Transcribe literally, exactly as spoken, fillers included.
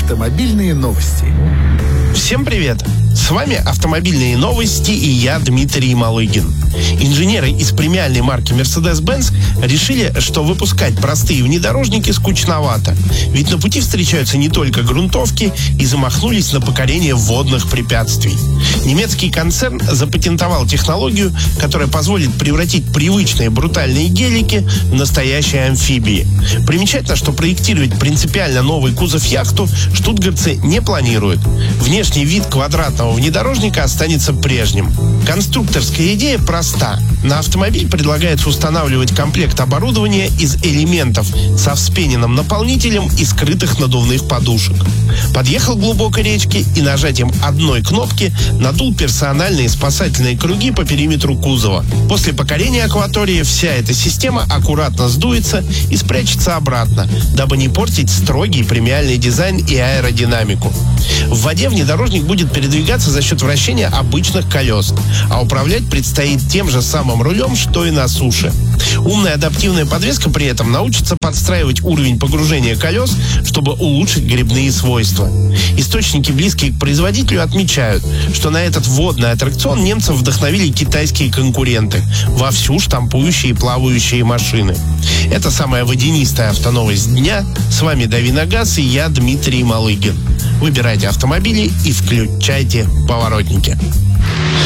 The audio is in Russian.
Автомобильные новости. Всем привет! С вами «Автомобильные новости» и я, Дмитрий Малыгин. Инженеры из премиальной марки Mercedes-Benz решили, что выпускать простые внедорожники скучновато. Ведь на пути встречаются не только грунтовки, и замахнулись на покорение водных препятствий. Немецкий концерн запатентовал технологию, которая позволит превратить привычные брутальные гелики в настоящие амфибии. Примечательно, что проектировать принципиально новый кузов-яхту штутгартцы не планируют. Внешний вид квадратного внедорожника останется прежним. Конструкторская идея проста. На автомобиль предлагается устанавливать комплект оборудования из элементов со вспененным наполнителем и скрытых надувных подушек. Подъехал к глубокой речке и нажатием одной кнопки надул персональные спасательные круги по периметру кузова. После покорения акватории вся эта система аккуратно сдуется и спрячется обратно, дабы не портить строгий премиальный дизайн и аэродинамику. В воде внедорожник будет передвигаться за счет вращения обычных колес, а управлять предстоит тем же самым рулем, что и на суше. Умная адаптивная подвеска при этом научится подстраивать уровень погружения колес, чтобы улучшить гребные свойства. Источники, близкие к производителю, отмечают, что на этот водный аттракцион немцев вдохновили китайские конкуренты, вовсю штампующие плавающие машины. Это самая водянистая автоновость дня. С вами Дави на газ и я, Дмитрий Малыгин. Выбирайте автомобили и включайте поворотники.